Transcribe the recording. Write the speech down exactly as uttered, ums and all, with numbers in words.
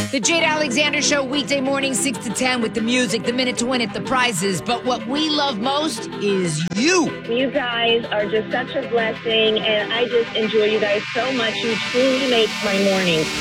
The Jade Alexander Show, weekday morning, six to ten, with the music, the minute to win it, the prizes. But what we love most is you. You guys are just such a blessing, and I just enjoy you guys so much. You truly make my morning.